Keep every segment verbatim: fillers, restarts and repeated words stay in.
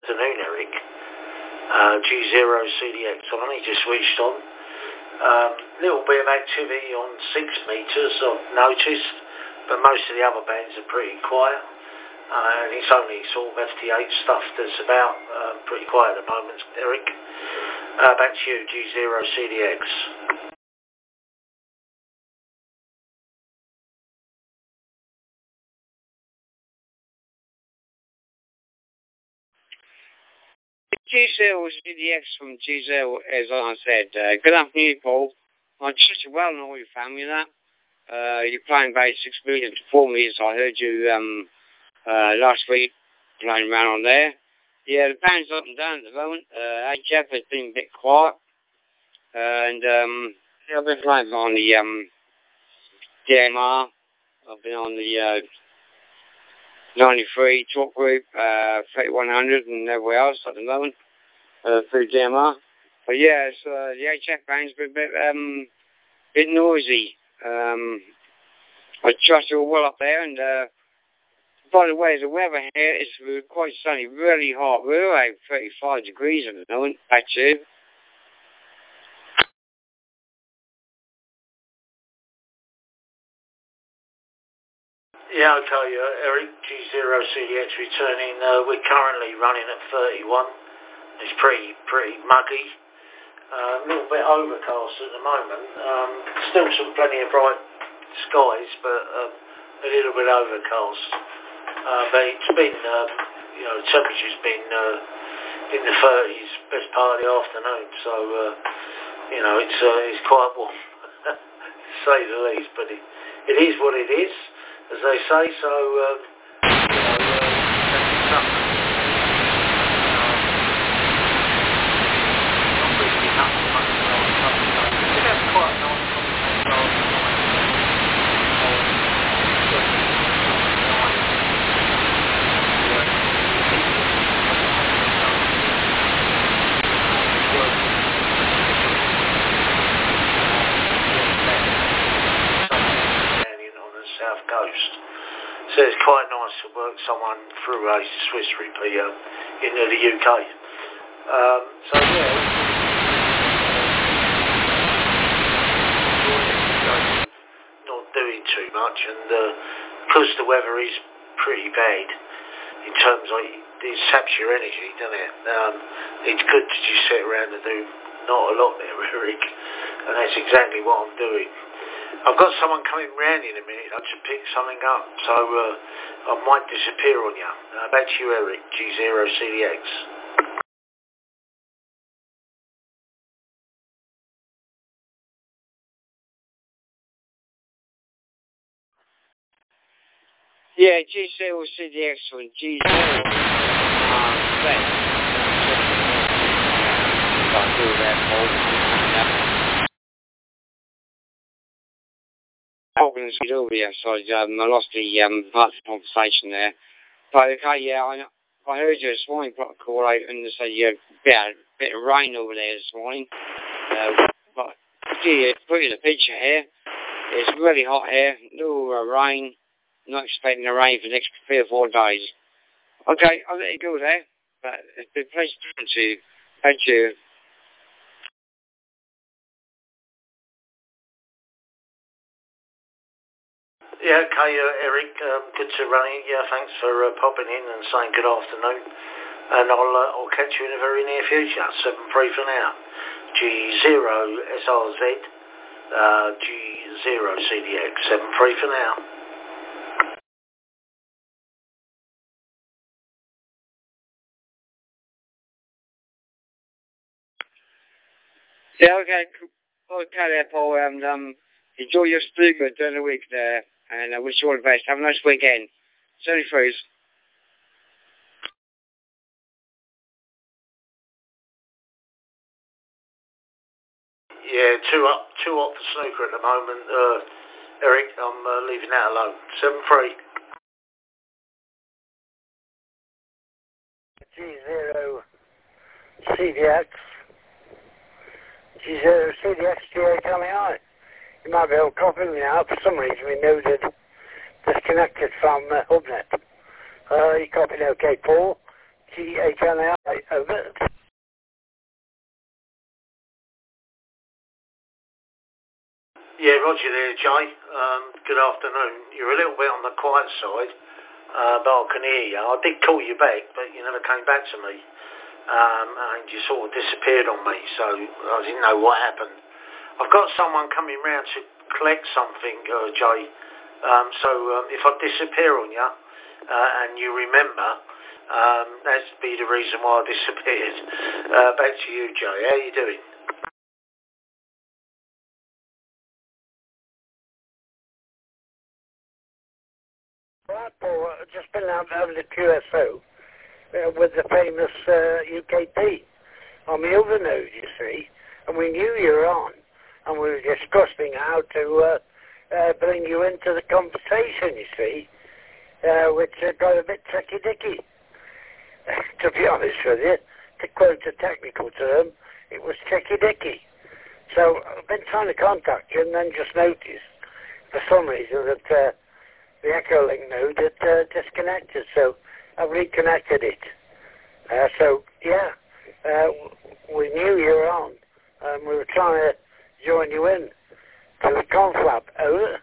Afternoon, Eric. Uh, G zero C D X. I've only just switched on. Um, little bit of activity on six meters I've noticed, but most of the other bands are pretty quiet. Uh, and it's only sort of F T H stuff that's about uh, pretty quiet at the moment, Eric. Uh, back to you, G zero C D X. G zero C D X from G zero, as I said. Uh, good afternoon, Paul. I trust you well and all your family and that. Uh, you're playing about six million to four million, so I heard you um, uh, last week playing around on there. Yeah, the band's up and down at the moment. Uh, H F has been a bit quiet. Uh, and um, yeah, I've been playing on the um, D M R. I've been on the uh, ninety-three Talk Group, uh, thirty-one hundred and everywhere else at the moment. Uh, through D M R. But yeah, it's, uh, the H F band's been a bit, um, bit noisy. Um, I trust you're well up there, and uh, by the way, the weather here is quite sunny, really hot. We're around thirty-five degrees at the moment, back to you. Yeah, okay, uh, Eric, G zero C D X returning. Uh, we're currently running at thirty-one. It's pretty, pretty muggy. Uh, a little bit overcast at the moment. Um, still some plenty of bright skies, but uh, a little bit overcast. Uh, but it's been, uh, you know, the temperature's been uh, in the thirties best part of the afternoon. So, uh, you know, it's uh, it's quite warm, to say the least. But it, it is what it is, as they say. So, uh, you know, uh, that's South Coast. So it's quite nice to work someone through a Swiss repeater into the U K. Um, so yeah, not doing too much, and because uh, the weather is pretty bad in terms of it saps your energy, doesn't it? Um, it's good to just sit around and do not a lot there, Eric, and that's exactly what I'm doing. I've got someone coming round in a minute. I just pick something up, so uh, I might disappear on you. Uh, back to you, Eric, G zero C D X. Yeah, G zero C D X from G zero. Talking to over here, so um, I lost the um, part of the conversation there. But okay, yeah, I, I heard you this morning put a call out and say you had a bit, a bit of rain over there this morning. Uh, but gee, put in a picture here. It's really hot here. No uh, rain. Not expecting the rain for the next three or four days. Okay, I'll let you go there. But it's been a pleasure talking to you. Thank you. Yeah, okay, uh, Eric, um, good to run in. Yeah, thanks for uh, popping in and saying good afternoon. And I'll uh, I'll catch you in the very near future. seven three for now. G zero S R Z, uh, G zero C D X, seven three for now. Yeah, okay. Okay there, Paul. And um, enjoy your studio during the week there. And I wish you all the best. Have a nice weekend. seventy-threes. Yeah, two up, two up for snooker at the moment. Uh, Eric, I'm uh, leaving that alone. seven three. G zero C D X. G zero C D X G A coming on. You might be able to copy me now. For some reason we noted disconnected from uh, HubNet. Uh, you copied okay, Paul. T H N A I, over. Yeah, Roger there, Jay. Um, good afternoon. You're a little bit on the quiet side, uh, but I can hear you. I did call you back, but you never came back to me. Um, and you sort of disappeared on me, so I didn't know what happened. I've got someone coming round to collect something, uh, Jay. Um, so um, if I disappear on you, uh, and you remember, um, that'd be the reason why I disappeared. Uh, back to you, Jay. How you doing? Right, Paul, I've just been out having a Q S O uh, with the famous uh, U K P on the other node, you see, and we knew you were on, and we were discussing how to uh, uh, bring you into the conversation, you see, uh, which uh, got a bit tricky-dicky, to be honest with you. To quote a technical term, it was tricky-dicky. So I've been trying to contact you and then just noticed, for some reason, that uh, the Echolink node had uh, disconnected, so I've reconnected it. Uh, so, yeah. Uh, we knew you were on, and we were trying to join you in to the conflab. Over.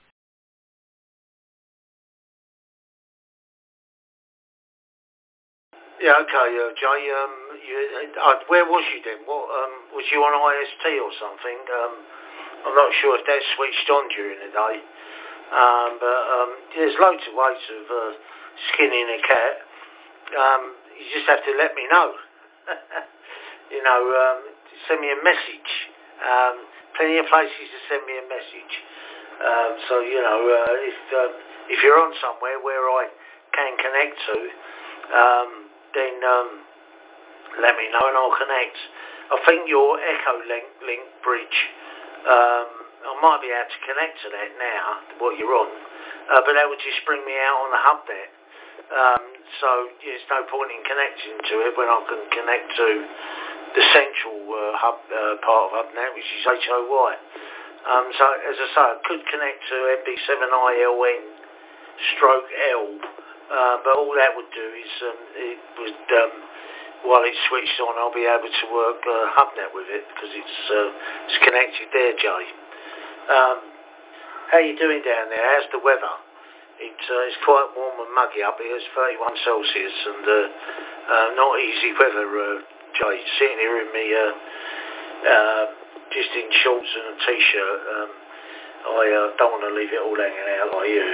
Yeah, okay, uh, Jay. Um, you, uh, where was you then? What um, was you on I S T or something? Um, I'm not sure if that switched on during the day. Um, but um, there's loads of ways of uh, skinning a cat. Um, you just have to let me know. You know, um, send me a message. Um, plenty of places to send me a message. Um, so, you know, uh, if um, if you're on somewhere where I can connect to, um, then um, let me know and I'll connect. I think your Echolink link bridge, um, I might be able to connect to that now, what you're on, uh, but that would just bring me out on the hub there. Um, so there's no point in connecting to it when I can connect to the central uh, hub uh, part of HubNet, which is H O Y. Um, so as I say, I could connect to M B seven I L N stroke L, uh, but all that would do is um, it would, um, while it's switched on, I'll be able to work uh, HubNet with it because it's uh, it's connected there, Jay. Um, how you doing down there? How's the weather? It's, uh, it's quite warm and muggy up here. It's thirty-one Celsius and uh, uh, not easy weather, uh, Jay. Sitting here in me, uh, uh, just in shorts and a t-shirt. Um, I uh, don't want to leave it all hanging out like you.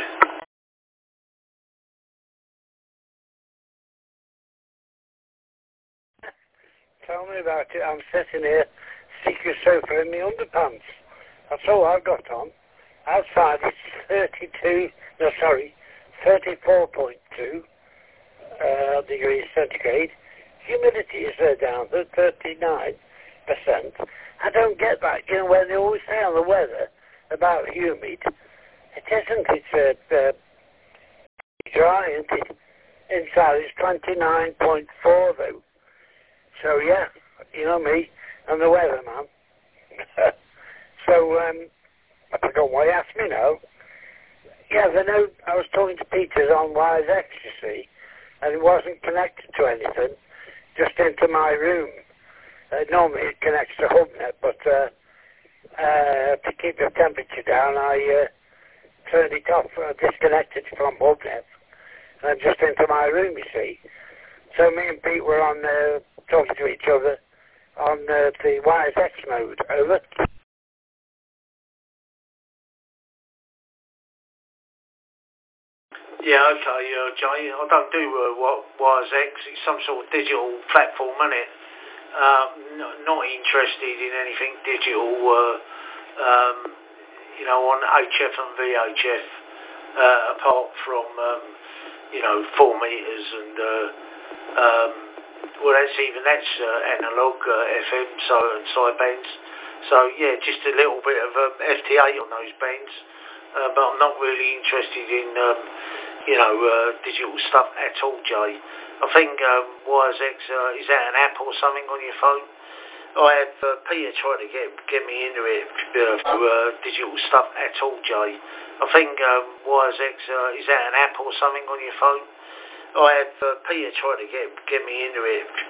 Tell me about it. I'm sitting here, secret sofa in the underpants. That's all I've got on. Outside it's thirty-two, no sorry, thirty-four point two uh, degrees centigrade. Humidity is uh, down to thirty-nine percent. I don't get that. You know, when they always say on the weather about humid, it isn't. It's uh, uh, dry, isn't it? Inside it's twenty-nine point four though. So yeah, you know me, I'm the weatherman. So, um, I forgot why you asked me now. Yeah, the note, I was talking to Peters on Wires X, you see, and it wasn't connected to anything, just into my room. Uh, normally it connects to HubNet, but uh, uh, to keep the temperature down, I uh, turned it off, uh, disconnected from HubNet, and just into my room, you see. So me and Pete were on uh, talking to each other on uh, the Wires X mode. Over. Yeah, okay, uh, Jay. I don't do uh, Wires X. It's some sort of digital platform, isn't it? Um, n- not interested in anything digital, uh, um, you know, on H F and V H F, uh, apart from, um, you know, four meters and, uh, um, well, that's even, that's uh, analog, uh, F M, so, and side bands. So, yeah, just a little bit of um, F T eight on those bands, uh, but I'm not really interested in, um, you know, uh, digital stuff at all, Jay. I think um, Wires X, uh, is that an app or something on your phone? I have uh, Peter trying to get get me into it uh, for uh, digital stuff at all, Jay. I think um, Wires X, uh, is that an app or something on your phone? I had uh, Peter trying to get get me into it.